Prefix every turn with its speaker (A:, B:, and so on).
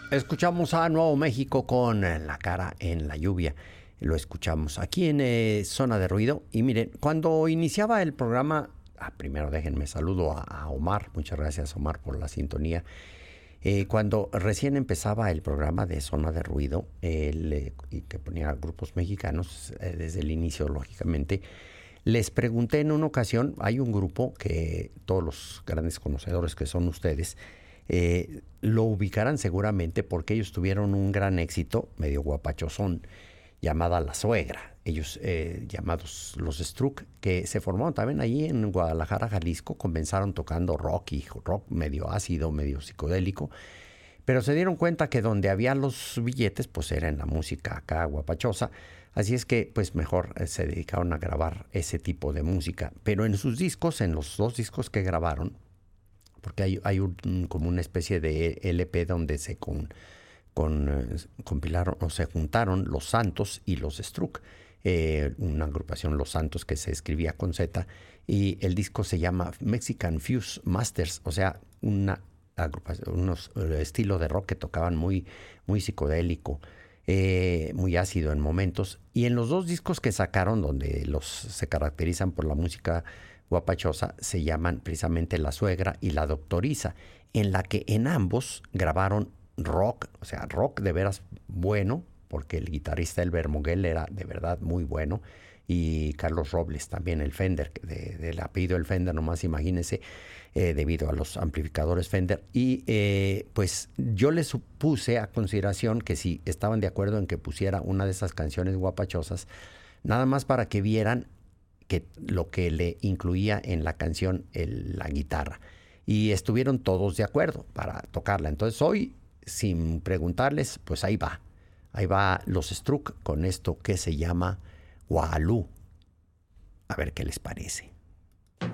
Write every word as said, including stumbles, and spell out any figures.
A: Escuchamos a Nuevo México con La cara en la lluvia. Lo escuchamos aquí en eh, Zona de Ruido. Y miren, cuando iniciaba el programa, ah, primero déjenme saludo a, a Omar. Muchas gracias, Omar, por la sintonía. Eh, cuando recién empezaba el programa de Zona de Ruido, el, eh, y que ponía grupos mexicanos eh, desde el inicio, lógicamente, les pregunté en una ocasión, hay un grupo que todos los grandes conocedores que son ustedes, eh, lo ubicarán seguramente porque ellos tuvieron un gran éxito, medio guapachosón, llamada La Suegra. Ellos eh, llamados los Struck, que se formaron también allí en Guadalajara, Jalisco, comenzaron tocando rock y rock medio ácido, medio psicodélico, pero se dieron cuenta que donde había los billetes, pues era en la música acá guapachosa. Así es que, pues mejor eh, se dedicaron a grabar ese tipo de música. Pero en sus discos, en los dos discos que grabaron, porque hay, hay un, como una especie de L P donde se con, con, eh, compilaron o se juntaron Los Santos y los Struck, eh, una agrupación Los Santos que se escribía con Z, y el disco se llama Mexican Fuse Masters, o sea, una agrupación, unos uh, estilo de rock que tocaban muy, muy psicodélico. Eh, muy ácido en momentos, y en los dos discos que sacaron donde los se caracterizan por la música guapachosa se llaman precisamente La Suegra y La Doctoriza, en la que en ambos grabaron rock, o sea, rock de veras bueno, porque el guitarrista Elber Moguel era de verdad muy bueno, y Carlos Robles también, el Fender, de, del apellido el Fender, nomás imagínense, eh, debido a los amplificadores Fender. Y eh, pues yo les puse a consideración que si estaban de acuerdo en que pusiera una de esas canciones guapachosas, nada más para que vieran que lo que le incluía en la canción el, la guitarra. Y estuvieron todos de acuerdo para tocarla. Entonces hoy, sin preguntarles, pues ahí va. Ahí va los Struck con esto que se llama Gualú. A ver qué les parece.